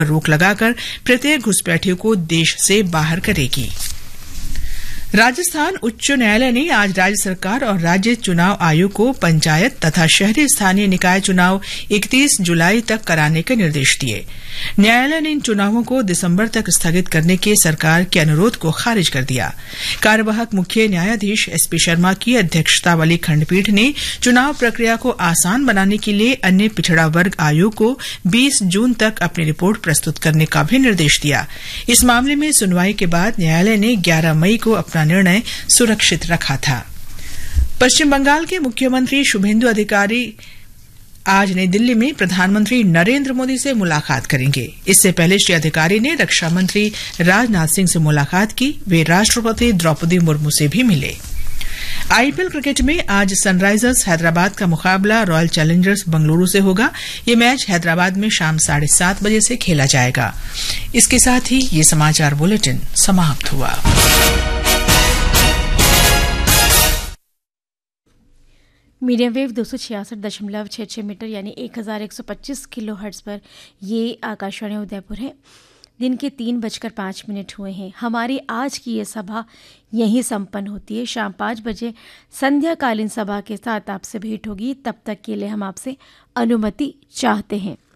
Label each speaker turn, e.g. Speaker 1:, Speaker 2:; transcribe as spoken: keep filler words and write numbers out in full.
Speaker 1: रोक लगाकर प्रत्येक घुसपैठियों को देश से बाहर करेगी। राजस्थान उच्च न्यायालय ने आज राज्य सरकार और राज्य चुनाव आयोग को पंचायत तथा शहरी स्थानीय निकाय चुनाव इकतीस जुलाई तक कराने के निर्देश दिए। न्यायालय ने इन चुनावों को दिसंबर तक स्थगित करने के सरकार के अनुरोध को खारिज कर दिया। कार्यवाहक मुख्य न्यायाधीश एसपी शर्मा की अध्यक्षता वाली खंडपीठ ने चुनाव प्रक्रिया को आसान बनाने के लिए अन्य पिछड़ा वर्ग आयोग को बीस जून तक अपनी रिपोर्ट प्रस्तुत करने का भी निर्देश दिया। इस मामले में सुनवाई के बाद न्यायालय ने ग्यारह मई को अपना निर्णय सुरक्षित रखा था। पश्चिम बंगाल के मुख्यमंत्री शुभेंदु अधिकारी आज नई दिल्ली में प्रधानमंत्री नरेंद्र मोदी से मुलाकात करेंगे। इससे पहले श्री अधिकारी ने रक्षा मंत्री राजनाथ सिंह से मुलाकात की। वे राष्ट्रपति द्रौपदी मुर्मू से भी मिले। आईपीएल क्रिकेट में आज सनराइजर्स हैदराबाद का मुकाबला रॉयल चैलेंजर्स बंगलुरु से होगा। ये मैच हैदराबाद में शाम साढ़े सात बजे से खेला जाएगा। इसके साथ ही ये समाचार बुलेटिन समाप्त हुआ।
Speaker 2: मीडियम वेव दो सौ छियासठ दशमलव छः छः मीटर यानी एक हज़ार एक सौ पच्चीस किलो हर्ट्ज पर ये आकाशवाणी उदयपुर है। दिन के तीन बजकर पाँच मिनट हुए हैं। हमारी आज की ये सभा यहीं संपन्न होती है। शाम पाँच बजे संध्याकालीन सभा के साथ आपसे भेंट होगी। तब तक के लिए हम आपसे अनुमति चाहते हैं।